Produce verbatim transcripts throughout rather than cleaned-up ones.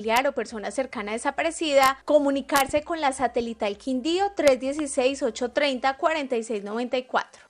o persona cercana desaparecida, comunicarse con la Satelital Quindío tres uno seis, ocho tres cero, cuatro seis nueve cuatro.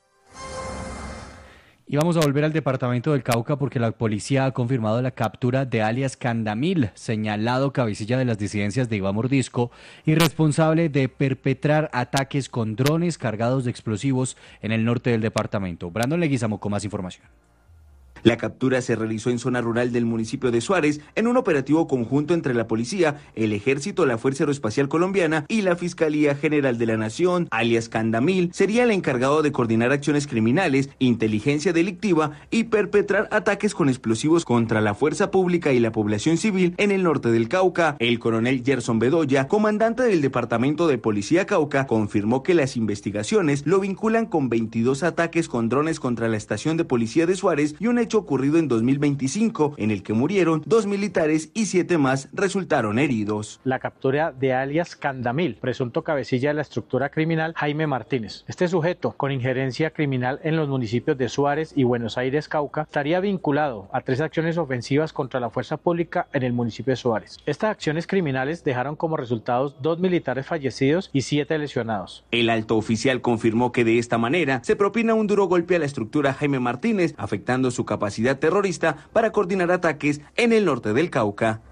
Y vamos a volver al departamento del Cauca porque la policía ha confirmado la captura de alias Candamil, señalado cabecilla de las disidencias de Iván Mordisco y responsable de perpetrar ataques con drones cargados de explosivos en el norte del departamento. Brandon Leguizamo con más información. La captura se realizó en zona rural del municipio de Suárez en un operativo conjunto entre la policía, el ejército, la Fuerza Aeroespacial Colombiana y la Fiscalía General de la Nación. Alias Candamil sería el encargado de coordinar acciones criminales, inteligencia delictiva y perpetrar ataques con explosivos contra la fuerza pública y la población civil en el norte del Cauca. El coronel Gerson Bedoya, comandante del Departamento de Policía Cauca, confirmó que las investigaciones lo vinculan con veintidós ataques con drones contra la estación de policía de Suárez y un hecho ocurrido en dos mil veinticinco, en el que murieron dos militares y siete más resultaron heridos. La captura de alias Candamil, presunto cabecilla de la estructura criminal Jaime Martínez. Este sujeto, con injerencia criminal en los municipios de Suárez y Buenos Aires, Cauca, estaría vinculado a tres acciones ofensivas contra la fuerza pública en el municipio de Suárez. Estas acciones criminales dejaron como resultados dos militares fallecidos y siete lesionados. El alto oficial confirmó que de esta manera se propina un duro golpe a la estructura Jaime Martínez, afectando su capacidad capacidad terrorista para coordinar ataques en el norte del Cauca.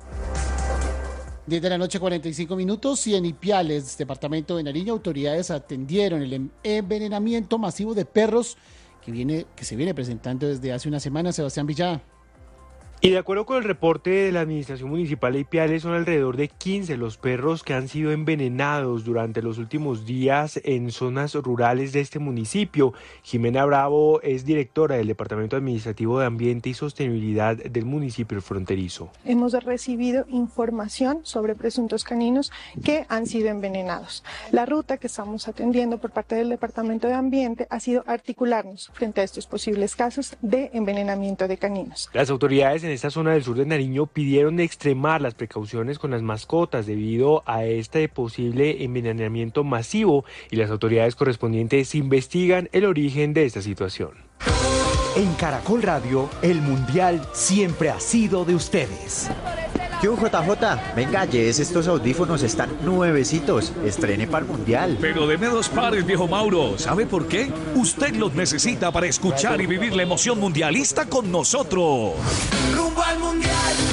diez de la noche, cuarenta y cinco minutos, y en Ipiales, departamento de Nariño, autoridades atendieron el envenenamiento masivo de perros que, viene, que se viene presentando desde hace una semana. Sebastián Villada. Y de acuerdo con el reporte de la Administración Municipal de Ipiales, son alrededor de quince los perros que han sido envenenados durante los últimos días en zonas rurales de este municipio. Jimena Bravo es directora del Departamento Administrativo de Ambiente y Sostenibilidad del municipio fronterizo. Hemos recibido información sobre presuntos caninos que han sido envenenados. La ruta que estamos atendiendo por parte del Departamento de Ambiente ha sido articularnos frente a estos posibles casos de envenenamiento de caninos. Las autoridades en esta zona del sur de Nariño pidieron extremar las precauciones con las mascotas debido a este posible envenenamiento masivo y las autoridades correspondientes investigan el origen de esta situación. En Caracol Radio, el Mundial siempre ha sido de ustedes. ¿Qué hubo, J J? Venga, llévese estos audífonos, están nuevecitos. Estrene para el Mundial. Pero deme dos pares, viejo Mauro. ¿Sabe por qué? Usted los necesita para escuchar y vivir la emoción mundialista con nosotros. ¡Rumbo al Mundial!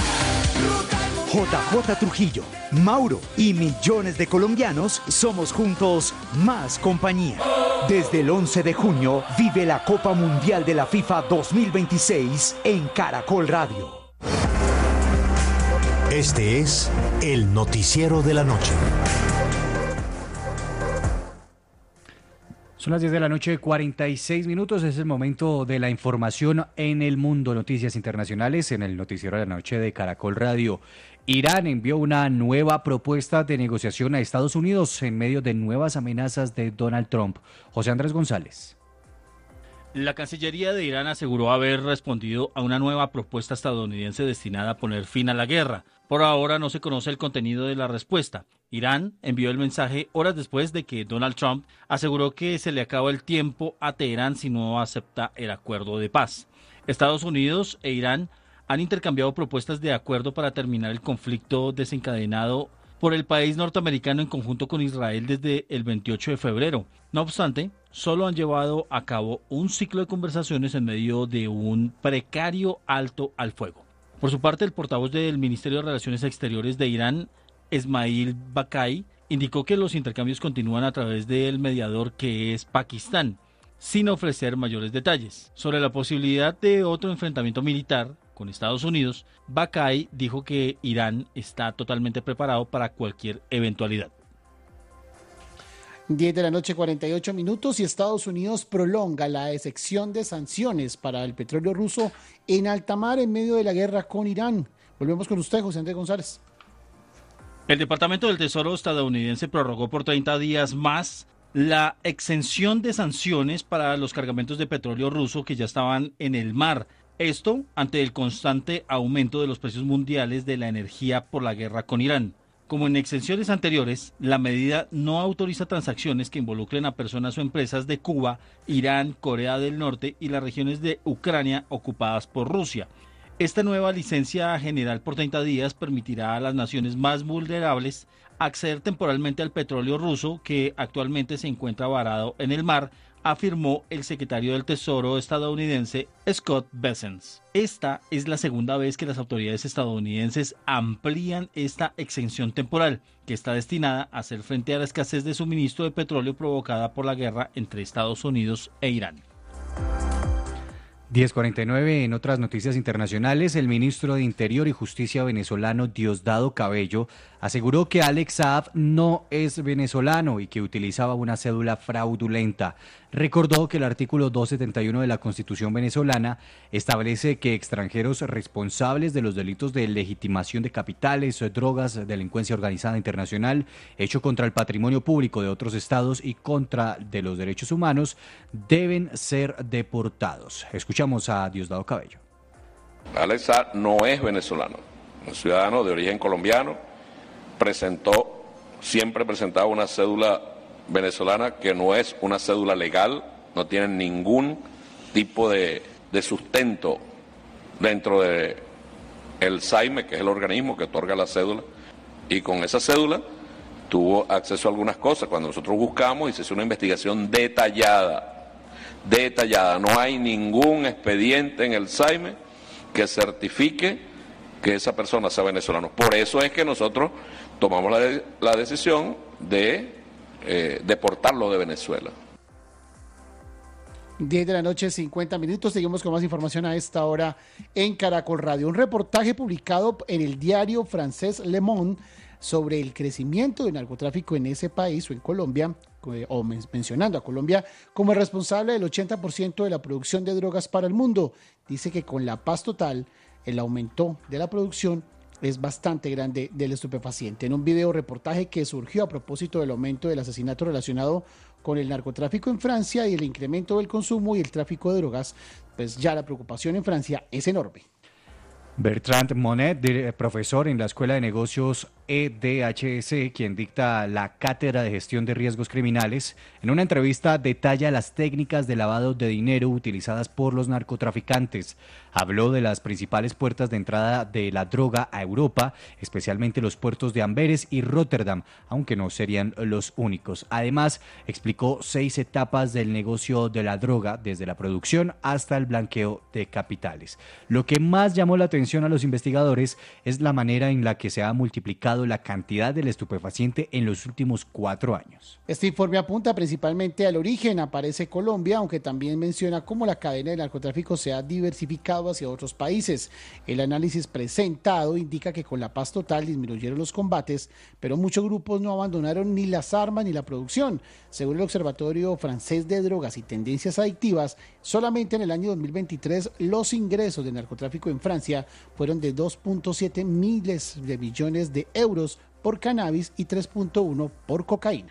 J J Trujillo, Mauro y millones de colombianos somos juntos más compañía. Desde el once de junio vive la Copa Mundial de la FIFA dos mil veintiséis en Caracol Radio. Este es el noticiero de la noche. Son las diez de la noche, cuarenta y seis minutos. Es el momento de la información en el mundo. Noticias internacionales en el noticiero de la noche de Caracol Radio. Irán envió una nueva propuesta de negociación a Estados Unidos en medio de nuevas amenazas de Donald Trump. José Andrés González. La Cancillería de Irán aseguró haber respondido a una nueva propuesta estadounidense destinada a poner fin a la guerra. Por ahora no se conoce el contenido de la respuesta. Irán envió el mensaje horas después de que Donald Trump aseguró que se le acaba el tiempo a Teherán si no acepta el acuerdo de paz. Estados Unidos e Irán han intercambiado propuestas de acuerdo para terminar el conflicto desencadenado por el país norteamericano en conjunto con Israel desde el veintiocho de febrero. No obstante, solo han llevado a cabo un ciclo de conversaciones en medio de un precario alto al fuego. Por su parte, el portavoz del Ministerio de Relaciones Exteriores de Irán, Esmail Bakai, indicó que los intercambios continúan a través del mediador que es Pakistán, sin ofrecer mayores detalles. Sobre la posibilidad de otro enfrentamiento militar con Estados Unidos, Bakai dijo que Irán está totalmente preparado para cualquier eventualidad. diez de la noche, cuarenta y ocho minutos, y Estados Unidos prolonga la exención de sanciones para el petróleo ruso en alta mar en medio de la guerra con Irán. Volvemos con usted, José Andrés González. El Departamento del Tesoro estadounidense prorrogó por treinta días más la exención de sanciones para los cargamentos de petróleo ruso que ya estaban en el mar. Esto ante el constante aumento de los precios mundiales de la energía por la guerra con Irán. Como en exenciones anteriores, la medida no autoriza transacciones que involucren a personas o empresas de Cuba, Irán, Corea del Norte y las regiones de Ucrania ocupadas por Rusia. Esta nueva licencia general por treinta días permitirá a las naciones más vulnerables acceder temporalmente al petróleo ruso que actualmente se encuentra varado en el mar, afirmó el secretario del Tesoro estadounidense Scott Bessent. Esta es la segunda vez que las autoridades estadounidenses amplían esta exención temporal, que está destinada a hacer frente a la escasez de suministro de petróleo provocada por la guerra entre Estados Unidos e Irán. diez cuarenta y nueve, en otras noticias internacionales, el ministro de Interior y Justicia venezolano Diosdado Cabello aseguró que Alex Saab no es venezolano y que utilizaba una cédula fraudulenta. Recordó que el artículo doscientos setenta y uno de la Constitución venezolana establece que extranjeros responsables de los delitos de legitimación de capitales, drogas, delincuencia organizada internacional, hecho contra el patrimonio público de otros estados y contra de los derechos humanos deben ser deportados. Escuchamos a Diosdado Cabello. Alex Saab no es venezolano, es un ciudadano de origen colombiano, presentó, siempre presentaba una cédula venezolana que no es una cédula legal, no tiene ningún tipo de, de sustento dentro de el S A I M E, que es el organismo que otorga la cédula, y con esa cédula tuvo acceso a algunas cosas. Cuando nosotros buscamos y se hizo una investigación detallada, detallada, no hay ningún expediente en el S A I M E que certifique que esa persona sea venezolana. Por eso es que nosotros tomamos la, de, la decisión de eh, deportarlo de Venezuela. diez de la noche, cincuenta minutos. Seguimos con más información a esta hora en Caracol Radio. Un reportaje publicado en el diario francés Le Monde sobre el crecimiento del narcotráfico en ese país o en Colombia, o mencionando a Colombia como el responsable del ochenta por ciento de la producción de drogas para el mundo. Dice que con la paz total, el aumento de la producción es bastante grande del estupefaciente. En un video reportaje que surgió a propósito del aumento del asesinato relacionado con el narcotráfico en Francia y el incremento del consumo y el tráfico de drogas, pues ya la preocupación en Francia es enorme. Bertrand Monet, profesor en la Escuela de Negocios E D H S, quien dicta la Cátedra de Gestión de Riesgos Criminales, en una entrevista detalla las técnicas de lavado de dinero utilizadas por los narcotraficantes. Habló de las principales puertas de entrada de la droga a Europa, especialmente los puertos de Amberes y Rotterdam, aunque no serían los únicos. Además, explicó seis etapas del negocio de la droga, desde la producción hasta el blanqueo de capitales. Lo que más llamó la atención a los investigadores es la manera en la que se ha multiplicado la cantidad del estupefaciente en los últimos cuatro años. Este informe apunta principalmente al origen, aparece Colombia, aunque también menciona cómo la cadena de narcotráfico se ha diversificado hacia otros países. El análisis presentado indica que con la paz total disminuyeron los combates, pero muchos grupos no abandonaron ni las armas ni la producción. Según el Observatorio Francés de Drogas y Tendencias Adictivas, solamente en el año dos mil veintitrés los ingresos de narcotráfico en Francia fueron de dos punto siete miles de millones de euros por cannabis y tres punto uno por cocaína.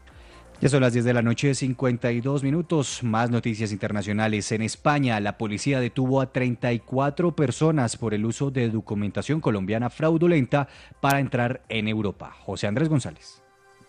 Ya son las diez de la noche, cincuenta y dos minutos. Más noticias internacionales. En España, la policía detuvo a treinta y cuatro personas por el uso de documentación colombiana fraudulenta para entrar en Europa. José Andrés González.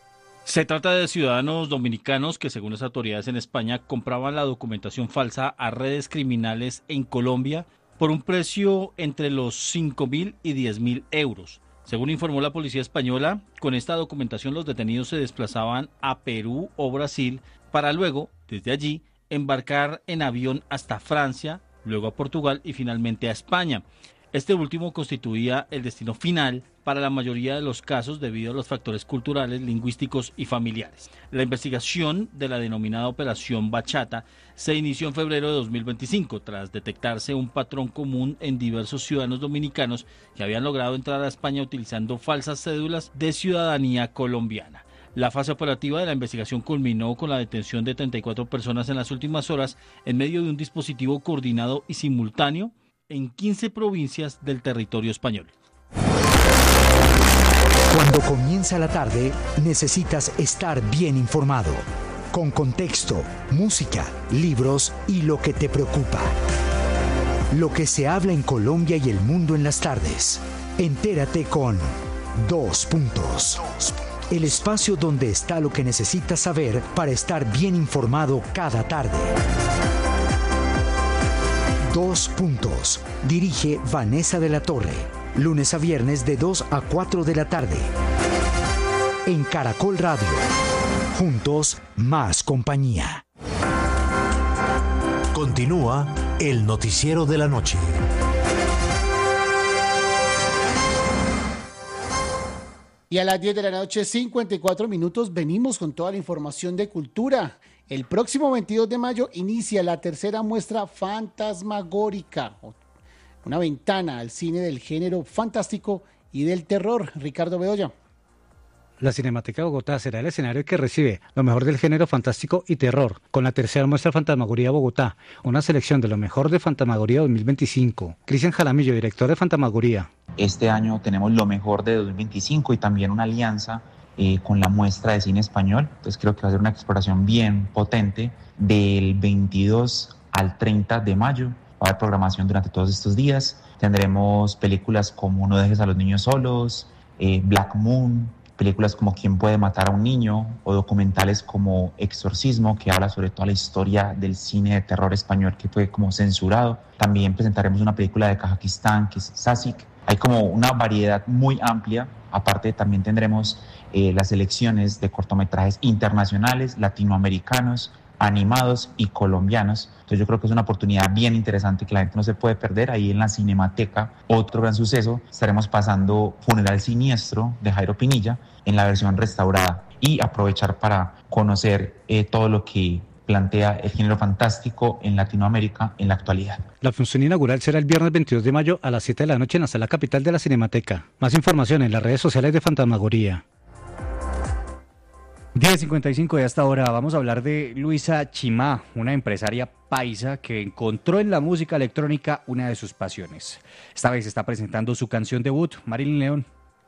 Se trata de ciudadanos dominicanos que, según las autoridades en España, compraban la documentación falsa a redes criminales en Colombia por un precio entre los cinco mil y diez mil euros. Según informó la policía española, con esta documentación los detenidos se desplazaban a Perú o Brasil para luego, desde allí, embarcar en avión hasta Francia, luego a Portugal y finalmente a España. Este último constituía el destino final para la mayoría de los casos debido a los factores culturales, lingüísticos y familiares. La investigación de la denominada Operación Bachata se inició en febrero de dos mil veinticinco tras detectarse un patrón común en diversos ciudadanos dominicanos que habían logrado entrar a España utilizando falsas cédulas de ciudadanía colombiana. La fase operativa de la investigación culminó con la detención de treinta y cuatro personas en las últimas horas en medio de un dispositivo coordinado y simultáneo en quince provincias del territorio español. Cuando comienza la tarde, necesitas estar bien informado, con contexto, música, libros y lo que te preocupa. Lo que se habla en Colombia y el mundo en las tardes. Entérate con Dos Puntos. El espacio donde está lo que necesitas saber para estar bien informado cada tarde. Dos puntos. Dirige Vanessa de la Torre. Lunes a viernes de dos a cuatro de la tarde. En Caracol Radio. Juntos, más compañía. Continúa el noticiero de la noche. Y a las diez de la noche, cincuenta y cuatro minutos, venimos con toda la información de cultura. El próximo veintidós de mayo inicia la tercera muestra Fantasmagórica, una ventana al cine del género fantástico y del terror. Ricardo Bedoya. La Cinemateca de Bogotá será el escenario que recibe lo mejor del género fantástico y terror, con la tercera muestra Fantasmagoría Bogotá, una selección de lo mejor de Fantasmagoría dos mil veinticinco. Cristian Jaramillo, director de Fantasmagoría. Este año tenemos lo mejor de dos mil veinticinco y también una alianza eh, con la muestra de cine español. Entonces creo que va a ser una exploración bien potente del veintidós al treinta de mayo. Va a haber programación durante todos estos días. Tendremos películas como No dejes a los niños solos, eh, Black Moon, películas como ¿Quién puede matar a un niño? O documentales como Exorcismo, que habla sobre toda la historia del cine de terror español que fue como censurado. También presentaremos una película de Kazajistán que es Sasik. Hay como una variedad muy amplia. Aparte también tendremos eh, las selecciones de cortometrajes internacionales, latinoamericanos, animados y colombianos. Entonces yo creo que es una oportunidad bien interesante que la gente no se puede perder. Ahí en la Cinemateca, otro gran suceso, estaremos pasando Funeral Siniestro de Jairo Pinilla en la versión restaurada y aprovechar para conocer eh, todo lo que plantea el género fantástico en Latinoamérica en la actualidad. La función inaugural será el viernes veintidós de mayo a las siete de la noche en la sala capital de la Cinemateca. Más información en las redes sociales de Fantasmagoría. diez cincuenta y cinco de hasta ahora vamos a hablar de Luisa Chimá, una empresaria paisa que encontró en la música electrónica una de sus pasiones. Esta vez está presentando su canción debut, Marilyn León.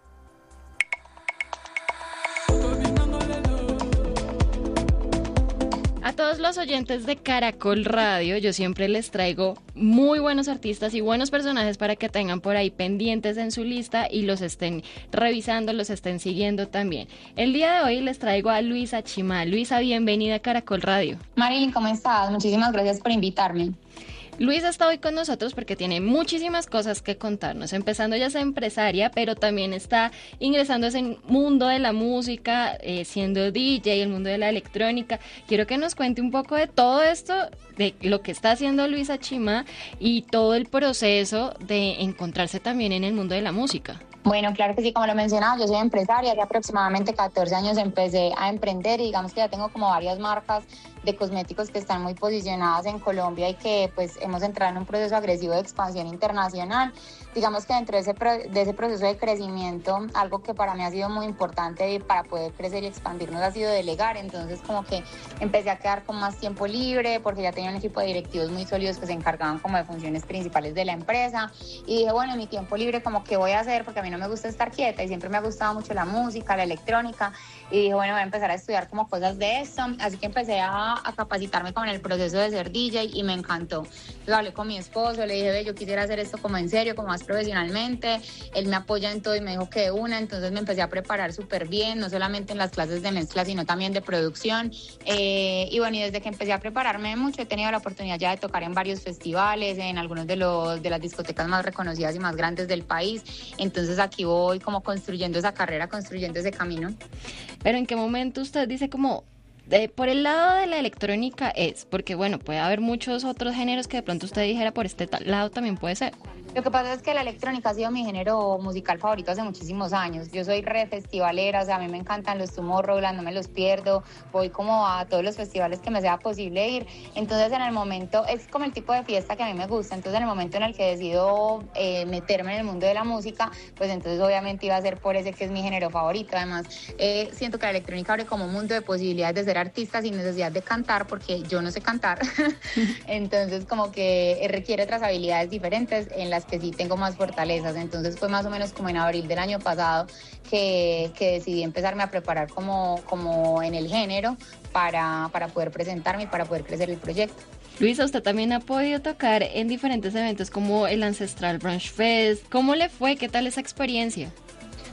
A todos los oyentes de Caracol Radio, yo siempre les traigo muy buenos artistas y buenos personajes para que tengan por ahí pendientes en su lista y los estén revisando, los estén siguiendo también. El día de hoy les traigo a Luisa Chimá. Luisa, bienvenida a Caracol Radio. Marilyn, ¿cómo estás? Muchísimas gracias por invitarme. Luisa está hoy con nosotros porque tiene muchísimas cosas que contarnos, empezando ya a ser empresaria, pero también está ingresando a ese mundo de la música, eh, siendo D J, el mundo de la electrónica. Quiero que nos cuente un poco de todo esto, de lo que está haciendo Luisa Chimá y todo el proceso de encontrarse también en el mundo de la música. Bueno, claro que sí, como lo mencionaba, yo soy empresaria, hace aproximadamente catorce años empecé a emprender y digamos que ya tengo como varias marcas de cosméticos que están muy posicionadas en Colombia y que pues hemos entrado en un proceso agresivo de expansión internacional. Digamos que dentro de ese, pro- de ese proceso de crecimiento, algo que para mí ha sido muy importante para poder crecer y expandirnos ha sido delegar. Entonces como que empecé a quedar con más tiempo libre porque ya tenía un equipo de directivos muy sólidos que se encargaban como de funciones principales de la empresa y dije, bueno, en mi tiempo libre como que voy a hacer, porque a mí no me gusta estar quieta y siempre me ha gustado mucho la música, la electrónica, y dije, bueno, voy a empezar a estudiar como cosas de esto, así que empecé a, a capacitarme como en el proceso de ser D J y me encantó. Entonces hablé con mi esposo, le dije, ve, yo quisiera hacer esto como en serio, como más profesionalmente, él me apoya en todo y me dijo que de una, entonces me empecé a preparar súper bien, no solamente en las clases de mezcla, sino también de producción, eh, y bueno, y desde que empecé a prepararme mucho, he tenido la oportunidad ya de tocar en varios festivales, en algunos de, los, de las discotecas más reconocidas y más grandes del país, entonces aquí voy como construyendo esa carrera, construyendo ese camino. Pero ¿en qué momento usted dice como, de, por el lado de la electrónica es? Porque bueno, puede haber muchos otros géneros que de pronto usted dijera por este lado también puede ser. Lo que pasa es que la electrónica ha sido mi género musical favorito hace muchísimos años. Yo soy re festivalera, o sea, a mí me encantan los Tomorrowland, no me los pierdo. Voy como a todos los festivales que me sea posible ir. Entonces, en el momento, es como el tipo de fiesta que a mí me gusta. Entonces, en el momento en el que decido eh, meterme en el mundo de la música, pues entonces obviamente iba a ser por ese que es mi género favorito. Además, eh, siento que la electrónica abre como un mundo de posibilidades de ser artista sin necesidad de cantar, porque yo no sé cantar. Entonces, como que requiere otras habilidades diferentes en las que sí tengo más fortalezas. Entonces fue más o menos como en abril del año pasado que, que decidí empezarme a preparar como, como en el género para, para poder presentarme y para poder crecer el proyecto. Luisa, usted también ha podido tocar en diferentes eventos como el Ancestral Brunch Fest. ¿Cómo le fue? ¿Qué tal esa experiencia?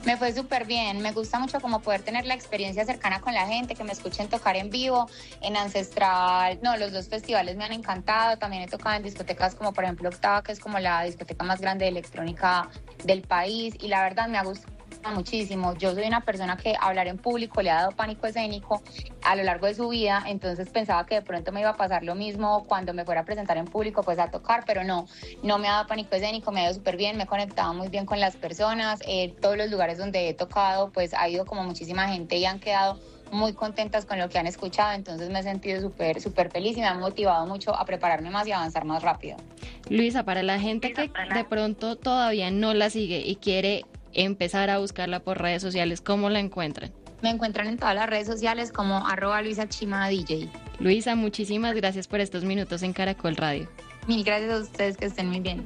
Me fue súper bien, me gusta mucho como poder tener la experiencia cercana con la gente, que me escuchen tocar en vivo, en Ancestral, no, los dos festivales me han encantado, también he tocado en discotecas como por ejemplo Octava, que es como la discoteca más grande de electrónica del país, y la verdad me ha gustado muchísimo. Yo soy una persona que hablar en público le ha dado pánico escénico a lo largo de su vida, entonces pensaba que de pronto me iba a pasar lo mismo cuando me fuera a presentar en público, pues a tocar, pero no, no me ha dado pánico escénico, me ha ido súper bien, me he conectado muy bien con las personas, eh, todos los lugares donde he tocado, pues ha ido como muchísima gente y han quedado muy contentas con lo que han escuchado, entonces me he sentido súper súper feliz y me ha motivado mucho a prepararme más y avanzar más rápido. Luisa, para la gente que de pronto todavía no la sigue y quiere empezar a buscarla por redes sociales, ¿cómo la encuentran? Me encuentran en todas las redes sociales como arroba Luisa Chima D J. Luisa, muchísimas gracias por estos minutos en Caracol Radio. Mil gracias a ustedes, que estén muy bien.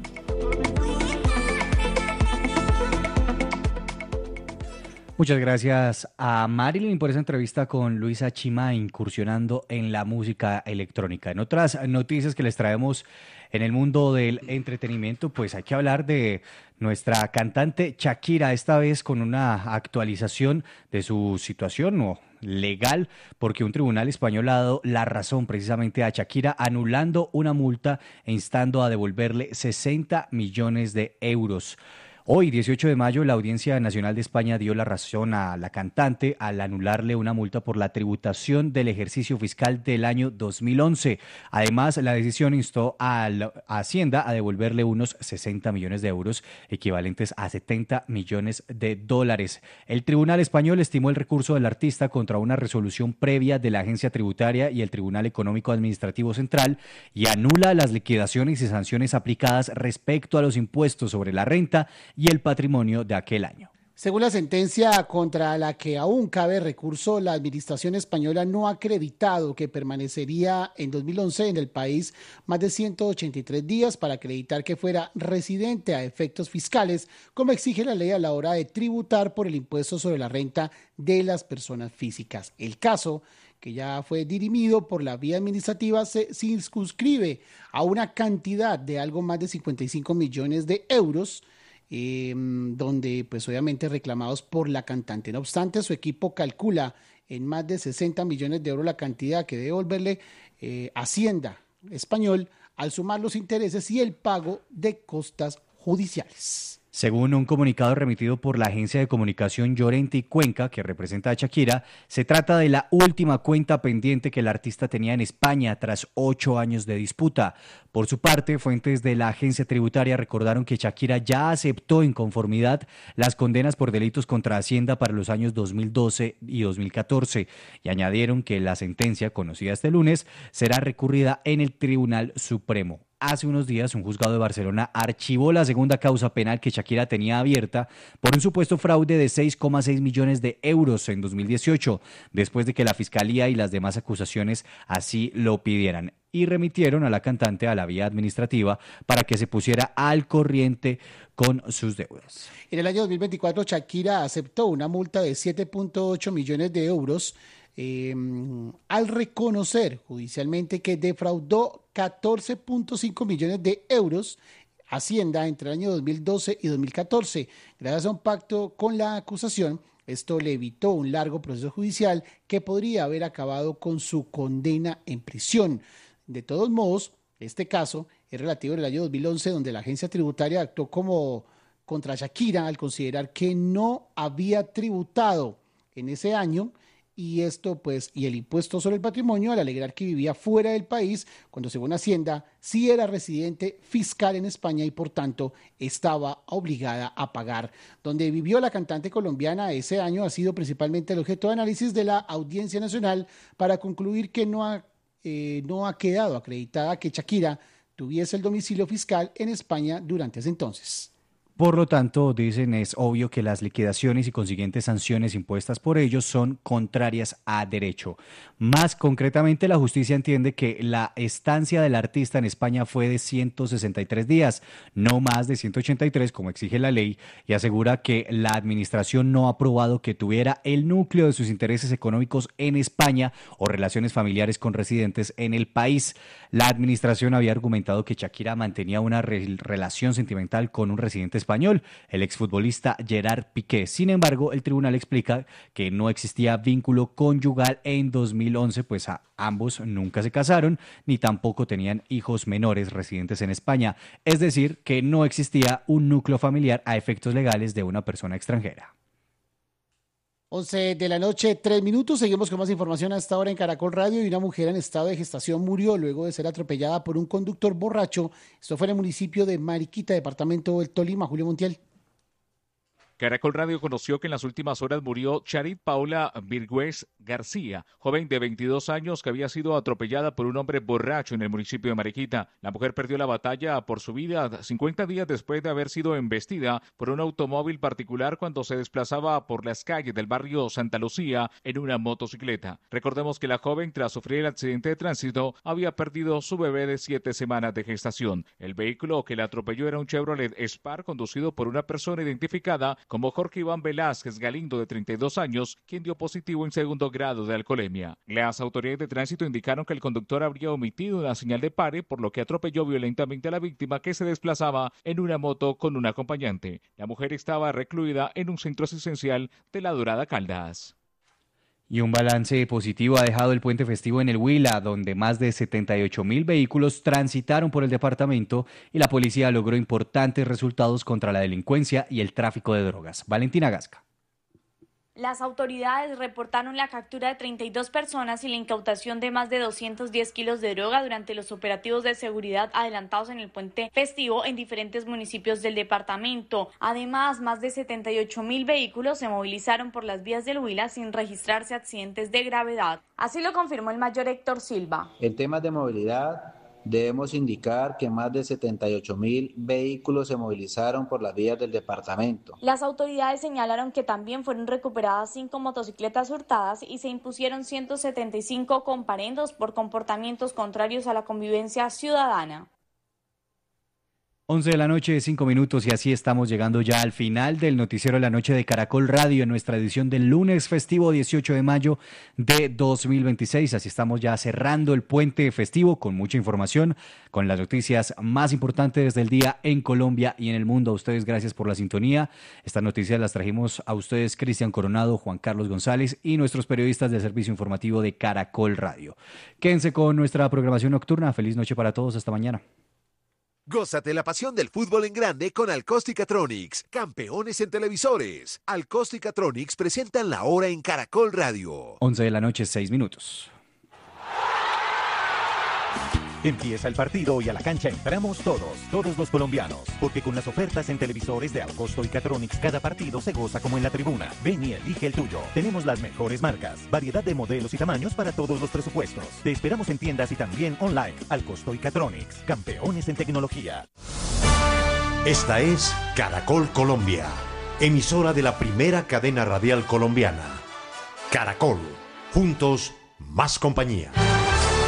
Muchas gracias a Marilyn por esa entrevista con Luisa Chima, incursionando en la música electrónica. En otras noticias que les traemos en el mundo del entretenimiento, pues hay que hablar de nuestra cantante Shakira, esta vez con una actualización de su situación no, legal, porque un tribunal español ha dado la razón precisamente a Shakira, anulando una multa e instando a devolverle sesenta millones de euros. Hoy, dieciocho de mayo, la Audiencia Nacional de España dio la razón a la cantante al anularle una multa por la tributación del ejercicio fiscal del año dos mil once. Además, la decisión instó a, la, a Hacienda a devolverle unos sesenta millones de euros, equivalentes a setenta millones de dólares. El Tribunal Español estimó el recurso del artista contra una resolución previa de la Agencia Tributaria y el Tribunal Económico Administrativo Central y anula las liquidaciones y sanciones aplicadas respecto a los impuestos sobre la renta y el patrimonio de aquel año. Según la sentencia contra la que aún cabe recurso, la administración española no ha acreditado que permanecería en dos mil once en el país más de ciento ochenta y tres días para acreditar que fuera residente a efectos fiscales, como exige la ley a la hora de tributar por el impuesto sobre la renta de las personas físicas. El caso, que ya fue dirimido por la vía administrativa, se circunscribe a una cantidad de algo más de cincuenta y cinco millones de euros, Eh, donde pues obviamente reclamados por la cantante. No obstante, su equipo calcula en más de sesenta millones de euros la cantidad que debe devolverle eh, Hacienda español al sumar los intereses y el pago de costas judiciales. Según un comunicado remitido por la agencia de comunicación Llorente y Cuenca, que representa a Shakira, se trata de la última cuenta pendiente que el artista tenía en España tras ocho años de disputa. Por su parte, fuentes de la agencia tributaria recordaron que Shakira ya aceptó en conformidad las condenas por delitos contra Hacienda para los años dos mil doce y dos mil catorce y añadieron que la sentencia, conocida este lunes, será recurrida en el Tribunal Supremo. Hace unos días, un juzgado de Barcelona archivó la segunda causa penal que Shakira tenía abierta por un supuesto fraude de seis coma seis millones de euros en dos mil dieciocho, después de que la Fiscalía y las demás acusaciones así lo pidieran, y remitieron a la cantante a la vía administrativa para que se pusiera al corriente con sus deudas. En el año dos mil veinticuatro, Shakira aceptó una multa de siete punto ocho millones de euros Eh, al reconocer judicialmente que defraudó catorce punto cinco millones de euros Hacienda entre el año dos mil doce y dos mil catorce. Gracias a un pacto con la acusación, esto le evitó un largo proceso judicial que podría haber acabado con su condena en prisión. De todos modos, este caso es relativo al año dos mil once, donde la agencia tributaria actuó como contra Shakira al considerar que no había tributado en ese año, y esto pues y el impuesto sobre el patrimonio al alegar que vivía fuera del país cuando, según Hacienda, sí era residente fiscal en España y por tanto estaba obligada a pagar. Donde vivió la cantante colombiana ese año ha sido principalmente el objeto de análisis de la Audiencia Nacional para concluir que no ha, eh, no ha quedado acreditada que Shakira tuviese el domicilio fiscal en España durante ese entonces. Por lo tanto, dicen, es obvio que las liquidaciones y consiguientes sanciones impuestas por ellos son contrarias a derecho. Más concretamente, la justicia entiende que la estancia del artista en España fue de ciento sesenta y tres días, no más de ciento ochenta y tres como exige la ley, y asegura que la administración no ha probado que tuviera el núcleo de sus intereses económicos en España o relaciones familiares con residentes en el país. La administración había argumentado que Shakira mantenía una re- relación sentimental con un residente español español, el exfutbolista Gerard Piqué. Sin embargo, el tribunal explica que no existía vínculo conyugal en dos mil once, pues a ambos nunca se casaron, ni tampoco tenían hijos menores residentes en España. Es decir, que no existía un núcleo familiar a efectos legales de una persona extranjera. once de la noche, tres minutos. Seguimos con más información a esta hora en Caracol Radio. Y una mujer en estado de gestación murió luego de ser atropellada por un conductor borracho. Esto fue en el municipio de Mariquita, departamento del Tolima. Julio Montiel. Caracol Radio conoció que en las últimas horas murió Charit Paula Virgüez García, joven de veintidós años que había sido atropellada por un hombre borracho en el municipio de Mariquita. La mujer perdió la batalla por su vida cincuenta días después de haber sido embestida por un automóvil particular cuando se desplazaba por las calles del barrio Santa Lucía en una motocicleta. Recordemos que la joven, tras sufrir el accidente de tránsito, había perdido su bebé de siete semanas de gestación. El vehículo que la atropelló era un Chevrolet Spark conducido por una persona identificada como Jorge Iván Velázquez Galindo, de treinta y dos años, quien dio positivo en segundo grado de alcoholemia. Las autoridades de tránsito indicaron que el conductor habría omitido una señal de pare, por lo que atropelló violentamente a la víctima, que se desplazaba en una moto con un acompañante. La mujer estaba recluida en un centro asistencial de La Dorada, Caldas. Y un balance positivo ha dejado el puente festivo en el Huila, donde más de setenta y ocho mil vehículos transitaron por el departamento y la policía logró importantes resultados contra la delincuencia y el tráfico de drogas. Valentina Gasca. Las autoridades reportaron la captura de treinta y dos personas y la incautación de más de doscientos diez kilos de droga durante los operativos de seguridad adelantados en el puente festivo en diferentes municipios del departamento. Además, más de setenta y ocho mil vehículos se movilizaron por las vías del Huila sin registrarse accidentes de gravedad. Así lo confirmó el mayor Héctor Silva. En temas de movilidad, debemos indicar que más de setenta y ocho mil vehículos se movilizaron por las vías del departamento. Las autoridades señalaron que también fueron recuperadas cinco motocicletas hurtadas y se impusieron ciento setenta y cinco comparendos por comportamientos contrarios a la convivencia ciudadana. once de la noche, cinco minutos, y así estamos llegando ya al final del noticiero de la noche de Caracol Radio en nuestra edición del lunes festivo dieciocho de mayo de dos mil veintiséis. Así estamos ya cerrando el puente festivo con mucha información, con las noticias más importantes del día en Colombia y en el mundo. A ustedes, gracias por la sintonía. Estas noticias las trajimos a ustedes Cristian Coronado, Juan Carlos González y nuestros periodistas del servicio informativo de Caracol Radio. Quédense con nuestra programación nocturna. Feliz noche para todos. Hasta mañana. Gózate la pasión del fútbol en grande con Alcóstica-Tronics, campeones en televisores. Alcóstica-Tronics presentan la hora en Caracol Radio. once de la noche, seis minutos. Empieza el partido y a la cancha entramos todos, todos los colombianos, porque con las ofertas en televisores de Alcosto y Catronics cada partido se goza como en la tribuna. Ven y elige el tuyo. Tenemos las mejores marcas, variedad de modelos y tamaños para todos los presupuestos. Te esperamos en tiendas y también online. Alcosto y Catronics, campeones en tecnología. Esta es Caracol Colombia, emisora de la primera cadena radial colombiana. Caracol, juntos, más compañía.